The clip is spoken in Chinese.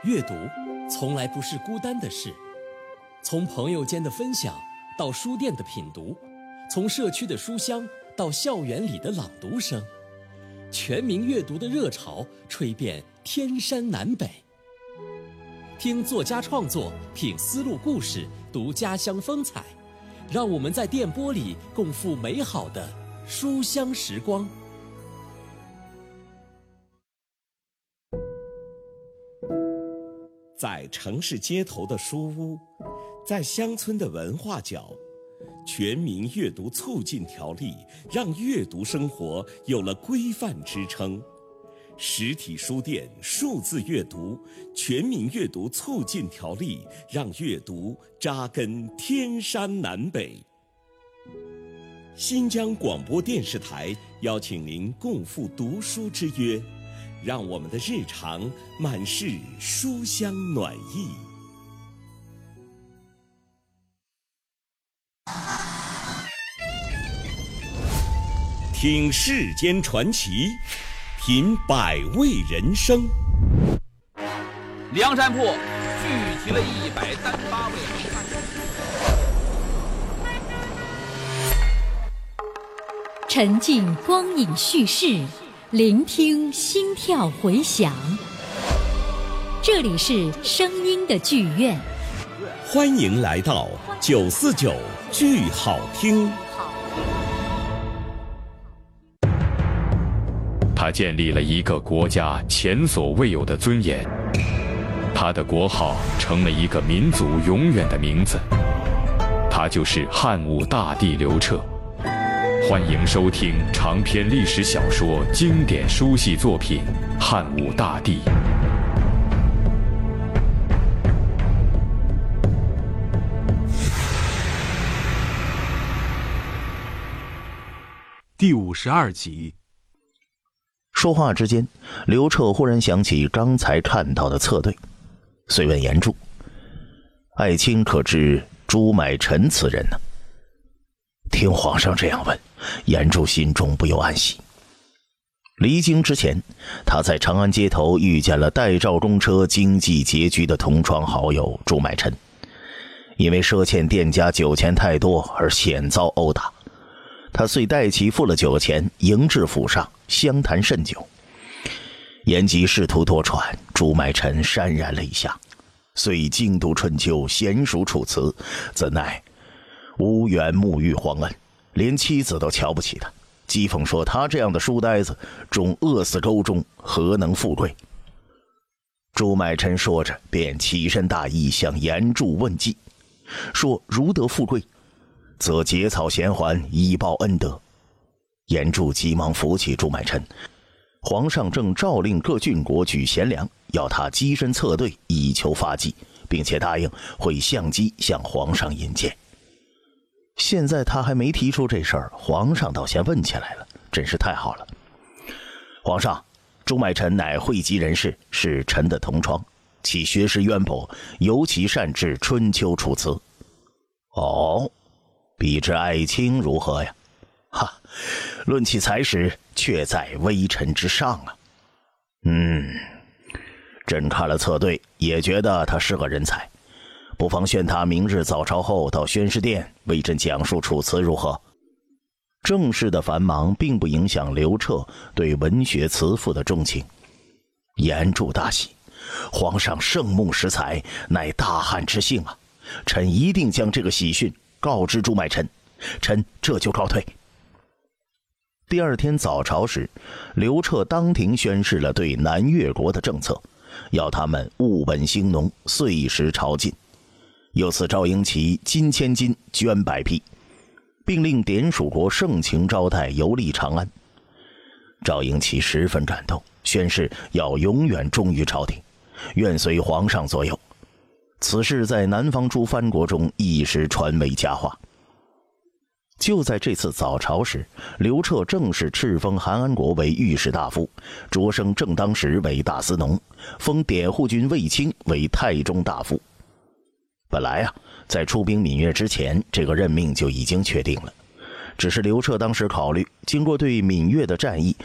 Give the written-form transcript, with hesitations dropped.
阅读从来不是孤单的事，从朋友间的分享到书店的品读，从社区的书香到校园里的朗读声，全民阅读的热潮吹遍天山南北。听作家创作，品丝路故事，读家乡风采，让我们在电波里共赴美好的书香时光。 在城市街头的书屋，在乡村的文化角，全民阅读促进条例让阅读生活有了规范支撑。实体书店数字阅读，全民阅读促进条例让阅读扎根天山南北。新疆广播电视台邀请您共赴读书之约，让我们的日常满是书香暖意。听世间传奇，品百味人生。 梁山泊聚集了138位好汉， 沉浸光影叙事，聆听心跳回响。这里是声音的剧院， 欢迎来到949剧好听。 他建立了一个国家前所未有的尊严，他的国号成了一个民族永远的名字，他就是汉武大帝刘彻。欢迎收听长篇历史小说经典书系作品《汉武大帝》。 第52集。 说话之间，刘彻忽然想起刚才看到的侧对，遂问严柱：“爱卿可知朱买臣此人呢？”听皇上这样问，严柱心中不由暗喜。离京之前，他在长安街头遇见了代赵公车经济拮据的同窗好友朱买臣，因为赊欠店家酒钱太多而险遭殴打。他遂代其付了酒钱，迎至府上相谈甚久。言及仕途多舛，朱买臣潸然泪下，遂精读春秋，娴熟楚辞，怎奈无缘沐浴皇恩，连妻子都瞧不起他，讥讽说他这样的书呆子终饿死沟中，何能富贵。朱买臣说着便起身大义，向严柱问计，说如得富贵，则结草衔环，以报恩德。严柱急忙扶起朱买臣，皇上正诏令各郡国举贤良，要他跻身侧队，以求发迹，并且答应会相机向皇上引荐。现在他还没提出这事儿，皇上倒先问起来了，真是太好了。皇上，朱买臣乃会稽人士，是臣的同窗，其学识渊博，尤其善治春秋楚辞。哦，比之爱卿如何呀？哈，论其才识，却在微臣之上啊。朕看了侧对，也觉得他是个人才，不妨劝他明日早朝后到宣师殿为朕讲述楚辞如何？政事的繁忙并不影响刘彻对文学词赋的钟情。严柱大喜，皇上圣目识才，乃大汉之幸啊！臣一定将这个喜讯告知朱买臣，臣这就告退。第二天早朝时，刘彻当庭宣示了对南越国的政策，要他们务本兴农，岁时朝觐，又赐赵英奇金千金，绢百匹，并令典属国盛情招待，游历长安。赵英奇十分感动，宣誓要永远忠于朝廷，愿随皇上左右。此事在南方诸藩国中一时传为佳话。就在这次早朝时，刘彻正式敕封韩安国为御史大夫，擢升正当时为大司农，封典护军卫青为太中大夫。本来在出兵闽越之前，这个任命就已经确定了，只是刘彻当时考虑，经过对闽越的战役，